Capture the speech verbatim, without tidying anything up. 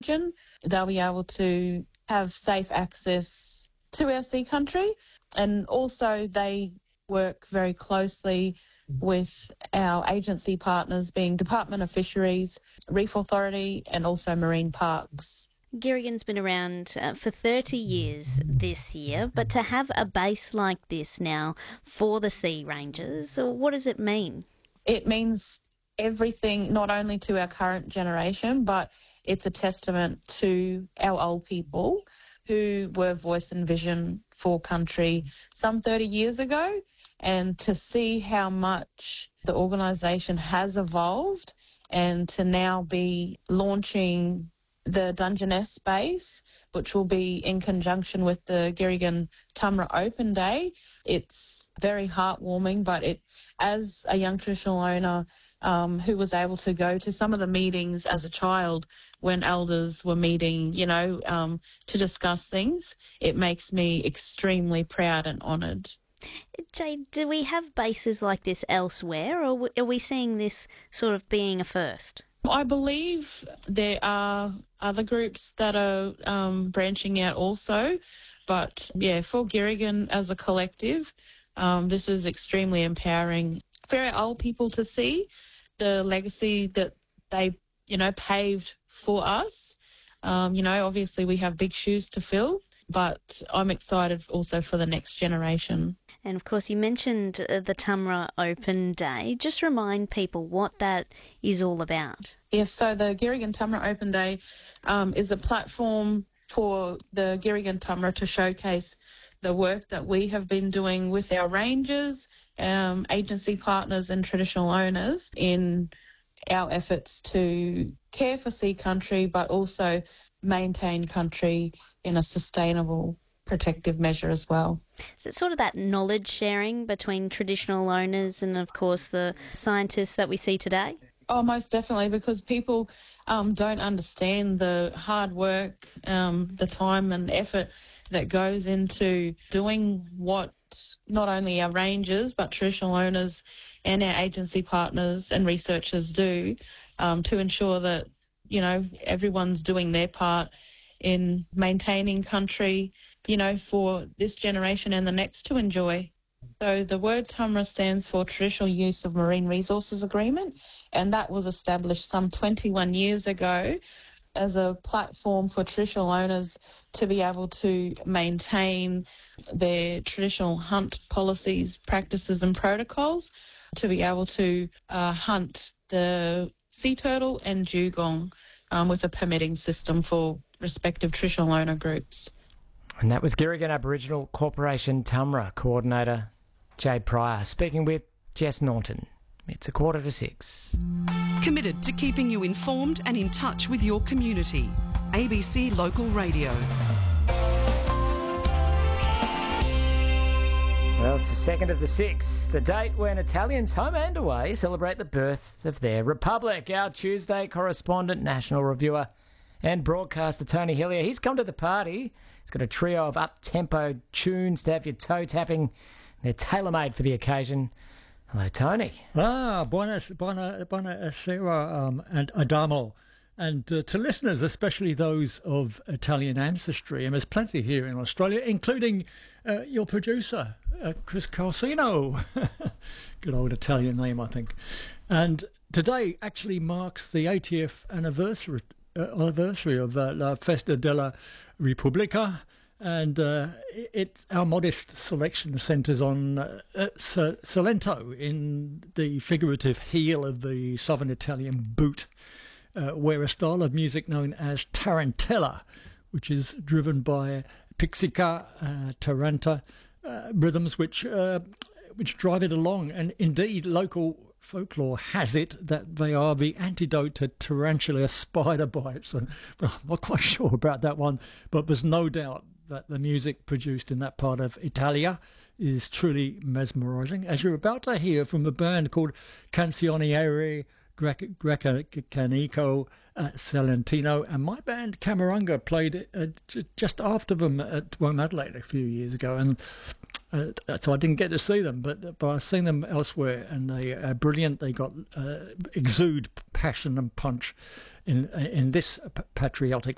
region. They'll be able to have safe access to our sea country, and also they work very closely with our agency partners being Department of Fisheries, Reef Authority and also Marine Parks. Girragan's been around uh, for thirty years this year, but to have a base like this now for the Sea Rangers, what does it mean? It means everything, not only to our current generation, but it's a testament to our old people who were voice and vision for country some thirty years ago. And to see how much the organisation has evolved and to now be launching the Dungeness base, which will be in conjunction with the Girragan Tumra Open Day. It's very heartwarming, but it, as a young traditional owner um, who was able to go to some of the meetings as a child when elders were meeting, you know, um, to discuss things, it makes me extremely proud and honoured. Jade, do we have bases like this elsewhere, or are we seeing this sort of being a first? I believe there are other groups that are um, branching out also, but yeah, for Girragan as a collective, um, this is extremely empowering for our old people to see the legacy that they, you know, paved for us. Um, you know, obviously we have big shoes to fill, but I'm excited also for the next generation. And of course, you mentioned uh, the Tumra Open Day. Just remind people what that is all about. Yes, so the Girragan Tumra Open Day um, is a platform for the Girragan Tumra to showcase the work that we have been doing with our rangers, um, agency partners and traditional owners in our efforts to care for sea country, but also maintain country in a sustainable, protective measure as well. Is it sort of that knowledge sharing between traditional owners and, of course, the scientists that we see today? Oh, most definitely, because people um, don't understand the hard work, um, the time and effort that goes into doing what not only our rangers but traditional owners and our agency partners and researchers do um, to ensure that, you know, everyone's doing their part in maintaining country, you know, for this generation and the next to enjoy. So the word Tumra stands for Traditional Use of Marine Resources Agreement, and that was established some twenty-one years ago as a platform for traditional owners to be able to maintain their traditional hunt policies, practices and protocols, to be able to uh, hunt the sea turtle and dugong um, with a permitting system for respective traditional owner groups. And that was Girragan Aboriginal Corporation Tumra Coordinator Jade Pryor speaking with Jess Norton. It's a quarter to six. Committed to keeping you informed and in touch with your community. A B C Local Radio. Well, it's the second of the sixth, the date when Italians home and away celebrate the birth of their republic. Our Tuesday correspondent, national reviewer and broadcaster Tony Hillier, he's come to the party. He's got a trio of up-tempo tunes to have your toe tapping. They're tailor-made for the occasion. Hello, Tony. Ah, buona, buona, buona sera, um, and Adamo. And uh, to listeners, especially those of Italian ancestry, and there's plenty here in Australia, including uh, your producer, uh, Chris Calcino. Good old Italian name, I think. And today actually marks the eightieth anniversary, uh, anniversary of uh, La Festa della Repubblica. And uh, it, our modest selection centres on uh, uh, Salento, in the figurative heel of the southern Italian boot, uh, where a style of music known as tarantella, which is driven by pizzica, uh, taranta, uh, rhythms which uh, which drive it along. And indeed, local folklore has it that they are the antidote to tarantula spider bites. And, well, I'm not quite sure about that one, but there's no doubt that the music produced in that part of Italia is truly mesmerising, as you're about to hear from a band called Canzoniere Grecanico uh, Salentino, and my band Camaranga played uh, j- just after them at Womadelaide a few years ago, and uh, so I didn't get to see them, but, but I've seen them elsewhere, and they are brilliant. They got uh, exude passion and punch in in this patriotic